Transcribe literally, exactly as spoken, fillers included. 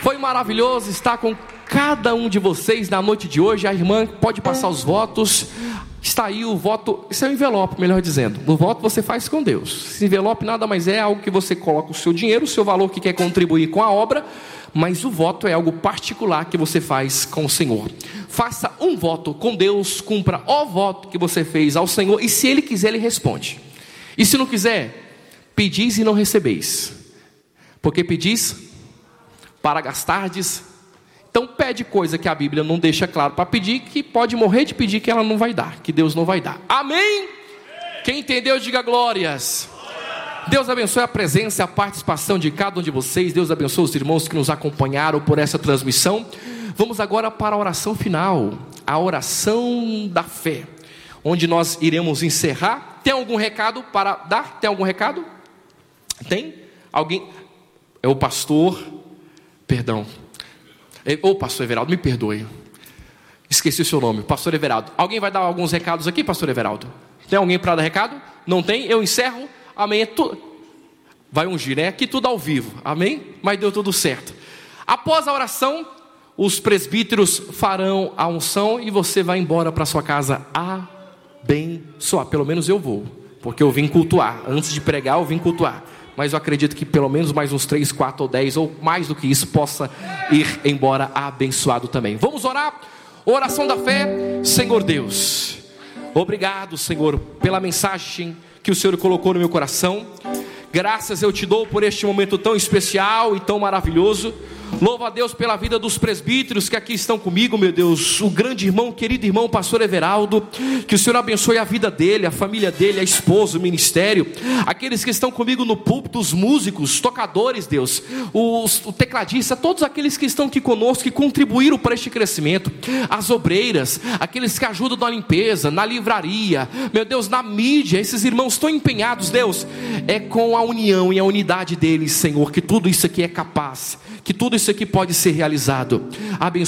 Foi maravilhoso estar com cada um de vocês na noite de hoje. A irmã pode passar os votos. Está aí o voto, isso é um envelope, melhor dizendo. O voto você faz com Deus. Esse envelope nada mais é algo que você coloca o seu dinheiro, o seu valor que quer contribuir com a obra, mas o voto é algo particular que você faz com o Senhor. Faça um voto com Deus, cumpra o voto que você fez ao Senhor, e se Ele quiser, Ele responde. E se não quiser, pedis e não recebeis, porque pedis para gastardes. Então pede coisa que a Bíblia não deixa claro para pedir, que pode morrer de pedir, que ela não vai dar, que Deus não vai dar. Amém? Quem entendeu, diga glórias. Deus abençoe a presença e a participação de cada um de vocês. Deus abençoe os irmãos que nos acompanharam por essa transmissão. Vamos agora para a oração final, a oração da fé, onde nós iremos encerrar. Tem algum recado para dar? Tem algum recado? Tem? Alguém? É o pastor, perdão. Ô pastor Everaldo, me perdoe, esqueci o seu nome, pastor Everaldo. Alguém vai dar alguns recados aqui, pastor Everaldo? Tem alguém para dar recado? Não tem? Eu encerro. Amém. É tu... Vai ungir, né? Aqui tudo ao vivo, amém? Mas deu tudo certo. Após a oração, os presbíteros farão a unção e você vai embora para sua casa abençoar. Pelo menos eu vou, porque eu vim cultuar. Antes de pregar eu vim cultuar, mas eu acredito que pelo menos mais uns três, quatro ou dez, ou mais do que isso, possa ir embora abençoado também. Vamos orar? Oração da fé. Senhor Deus, obrigado, Senhor, pela mensagem que o Senhor colocou no meu coração. Graças eu te dou por este momento tão especial e tão maravilhoso. Louvo a Deus pela vida dos presbíteros que aqui estão comigo, meu Deus. O grande irmão, querido irmão, pastor Everaldo. Que o Senhor abençoe a vida dele, a família dele, a esposa, o ministério. Aqueles que estão comigo no púlpito, os músicos, tocadores, Deus, os, o tecladista, todos aqueles que estão aqui conosco, que contribuíram para este crescimento. As obreiras, aqueles que ajudam na limpeza, na livraria, meu Deus, na mídia. Esses irmãos estão empenhados, Deus. É com a união e a unidade deles, Senhor, que tudo isso aqui é capaz, que tudo isso aqui pode ser realizado. Abençoe